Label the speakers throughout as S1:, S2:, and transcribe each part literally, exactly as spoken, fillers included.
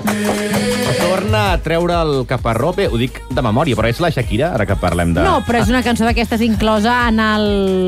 S1: Torna a treure el caparró. Bé, ho dic de memòria, però és la Shakira, ara que parlem de...
S2: No, però és una cançó d'aquestes inclosa en el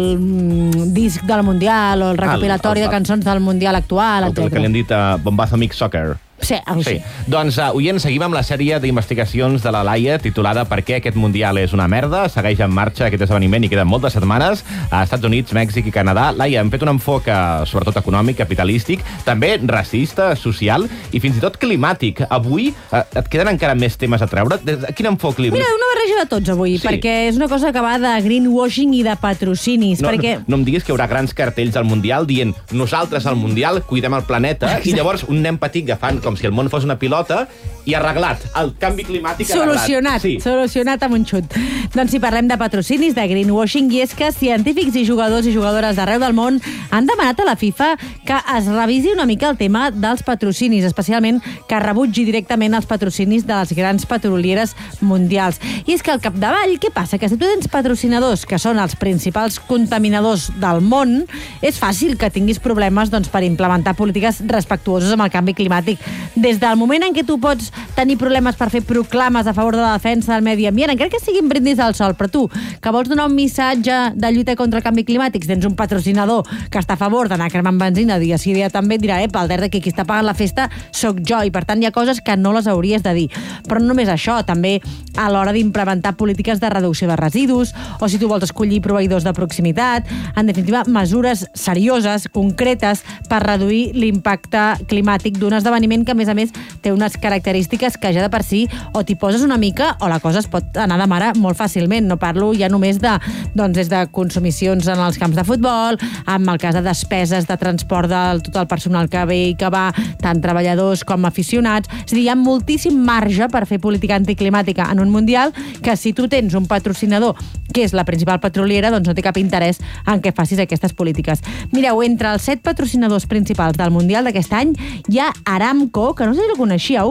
S2: mm, disc del Mundial o el recopilatori
S1: el, el,
S2: de cançons del Mundial actual,
S1: el, el que
S2: etcètera.
S1: li han dit a Bombazo Mix Soccer.
S2: Sí, algo
S1: Sí.
S2: així.
S1: Doncs, uh, oients, seguim amb la sèrie d'investigacions de la Laia titulada Per què aquest Mundial és una merda. Segueix en marxa aquest esdeveniment i queden moltes setmanes a Estats Units, Mèxic i Canadà. Laia, hem fet un enfoc uh, sobretot econòmic, capitalístic, també racista, social i fins i tot climàtic. Avui uh, et queden encara més temes a treure? De quin enfoc li...
S2: Mira, una barreja de tots avui,
S1: Sí.
S2: perquè és una cosa que va de greenwashing i de patrocinis,
S1: No,
S2: perquè...
S1: no, no em diguis que hi haurà grans cartells al Mundial dient nosaltres al Mundial cuidem el planeta i llavors un nen petit agafant com si el món fos una pilota i arreglat. El canvi climàtic arreglat.
S2: Solucionat,
S1: Sí.
S2: solucionat amb un xut. Doncs si parlem de patrocinis, de greenwashing, i és que científics i jugadors i jugadores d'arreu del món han demanat a la FIFA que es revisi una mica el tema dels patrocinis, especialment que rebutgi directament els patrocinis de les grans petrolieres mundials. I és que al capdavall, què passa? Que si tu tens patrocinadors que són els principals contaminadors del món, és fàcil que tinguis problemes doncs, per implementar polítiques respectuoses amb el canvi climàtic. Des del moment en què tu pots tenir problemes per fer proclames a favor de la defensa del medi ambient, encara que siguin brindis al sol, però tu, que vols donar un missatge de lluita contra el canvi climàtic, tens un patrocinador que està a favor d'anar cremant benzina dia sí dia també, dirà, eh, pel dret que qui està pagant la festa sóc jo, i per tant hi ha coses que no les hauries de dir. Però no només això, també a l'hora d'implementar polítiques de reducció de residus, o si tu vols escollir proveïdors de proximitat, en definitiva, mesures serioses, concretes, per reduir l'impacte climàtic d'un esdeveniment que, a més a més, té unes característiques que ja de per si o t'hi poses una mica o la cosa es pot anar de mare molt fàcilment. No parlo ja només de, doncs, des de consumicions en els camps de futbol, amb el cas de despeses de transport del tot el personal que ve i que va, tant treballadors com aficionats. És a dir, hi ha moltíssim marge per fer política anticlimàtica en un mundial que si tu tens un patrocinador que és la principal petroliera, doncs no té cap interès en què facis aquestes polítiques. Mireu, entre els set patrocinadors principals del Mundial d'aquest any hi ha Aramco, que no sé si la coneixíeu,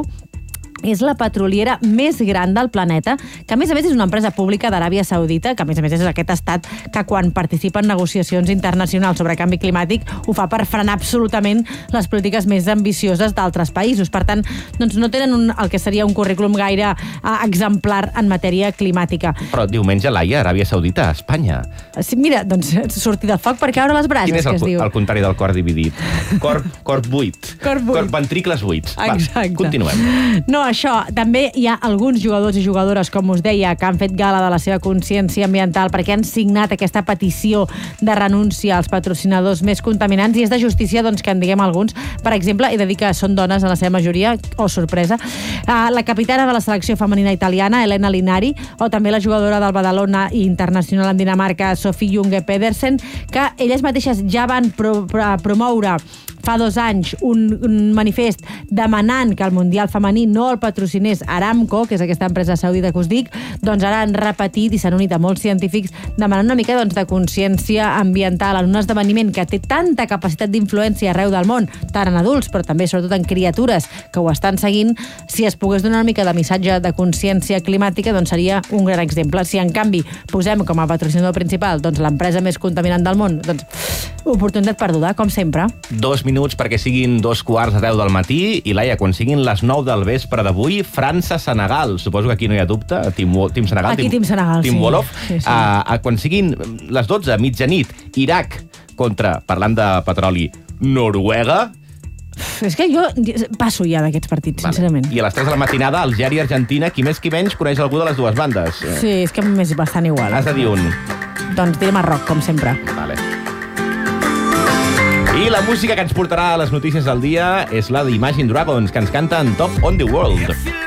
S2: és la petroliera més gran del planeta, que a més a més és una empresa pública d'Aràbia Saudita, que a més a més és aquest estat que quan participa en negociacions internacionals sobre canvi climàtic ho fa per frenar absolutament les polítiques més ambicioses d'altres països. Per tant, doncs no tenen un, el que seria un currículum gaire uh, exemplar en matèria climàtica.
S1: Però diumenge, Laia, Aràbia Saudita, a Espanya.
S2: Sí, mira, doncs sortir del foc per caure les brases,
S1: Quin és el,
S2: que es diu.
S1: el contrari del cor dividit? Cor, cor buit.
S2: Cor buit.
S1: Cor, ventricles buits.
S2: Exacte.
S1: Va, continuem.
S2: No, això, també hi ha alguns jugadors i jugadores, com us deia, que han fet gala de la seva consciència ambiental perquè han signat aquesta petició de renúncia als patrocinadors més contaminants, i és de justícia doncs, que en diguem alguns. Per exemple, he de dir que són dones en la seva majoria, o oh, sorpresa, uh, la capitana de la selecció femenina italiana, Elena Linari, o també la jugadora del Badalona i internacional en Dinamarca, Sofie Junge Pedersen, que elles mateixes ja van pro pro promoure fa dos anys un, un manifest demanant que el Mundial femení no el patrocinés Aramco, que és aquesta empresa saudita que us dic. Doncs ara han repetit i s'han unit a molts científics demanant una mica doncs, de consciència ambiental en un esdeveniment que té tanta capacitat d'influència arreu del món, tant en adults, però també sobretot en criatures que ho estan seguint. Si es pogués donar una mica de missatge de consciència climàtica, doncs seria un gran exemple. Si en canvi posem com a patrocinador principal doncs, l'empresa més contaminant del món, doncs oportunitat perduda, com sempre.
S1: Dos minuts perquè siguin dos quarts de deu del matí i, Laia, quan siguin les nou del vespre d'avui, França-Senegal. Suposo que aquí no hi ha dubte. Team, team Senegal.
S2: Aquí
S1: Team,
S2: Team Senegal,
S1: team
S2: sí.
S1: Wolof.
S2: Sí, sí.
S1: A, a, quan siguin les dotze, mitjanit, Iraq contra, parlant de petroli, Noruega.
S2: És que jo passo ja d'aquests partits,
S1: Vale.
S2: sincerament.
S1: I a les tres de la matinada, Algèria-Argentina, qui més qui menys coneix algú de les dues bandes.
S2: Sí, és que m'és bastant igual.
S1: Has de dir un.
S2: Doncs diré Marroc, com sempre.
S1: Vale. I la música que ens portarà a les notícies del dia és la d'Imagine Dragons, que ens canten Top on the World.